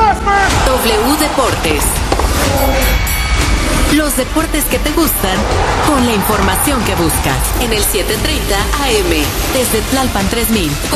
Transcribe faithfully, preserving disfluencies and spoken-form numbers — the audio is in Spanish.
W Deportes. Los deportes que te gustan con la información que buscas en el setecientos treinta A M desde Tlalpan tres mil.